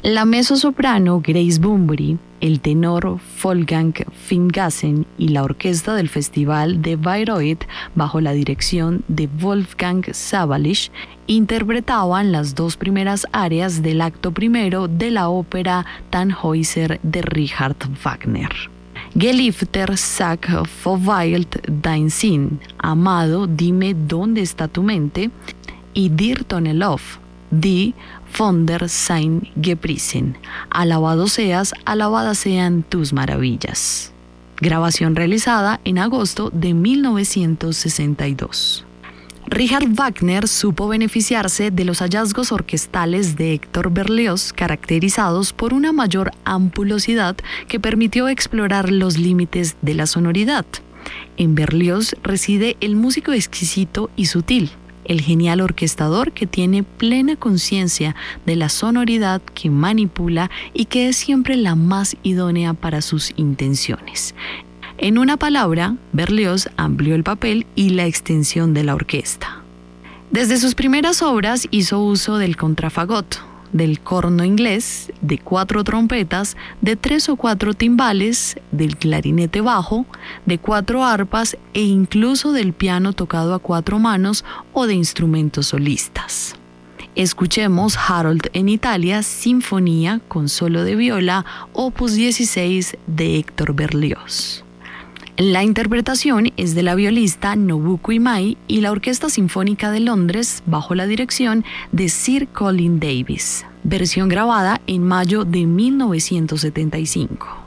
La mezzosoprano Grace Bunbury, el tenor Wolfgang Fingassen y la orquesta del Festival de Bayreuth, bajo la dirección de Wolfgang Sawallisch, interpretaban las dos primeras áreas del acto primero de la ópera Tannhäuser de Richard Wagner. Geliebter, sag verweilt dein Sinn, amado, dime dónde está tu mente, y dir Tonnelof, die Wunder sein gepriesen, alabado seas, alabadas sean tus maravillas. Grabación realizada en agosto de 1962. Richard Wagner supo beneficiarse de los hallazgos orquestales de Héctor Berlioz, caracterizados por una mayor ampulosidad que permitió explorar los límites de la sonoridad. En Berlioz reside el músico exquisito y sutil, el genial orquestador que tiene plena conciencia de la sonoridad que manipula y que es siempre la más idónea para sus intenciones. En una palabra, Berlioz amplió el papel y la extensión de la orquesta. Desde sus primeras obras hizo uso del contrafagot, del corno inglés, de 4 trompetas, de 3 o 4 timbales, del clarinete bajo, de 4 arpas e incluso del piano tocado a 4 manos o de instrumentos solistas. Escuchemos Harold en Italia, Sinfonía con solo de viola, opus 16 de Héctor Berlioz. La interpretación es de la violista Nobuko Imai y la Orquesta Sinfónica de Londres bajo la dirección de Sir Colin Davis. Versión grabada en mayo de 1975.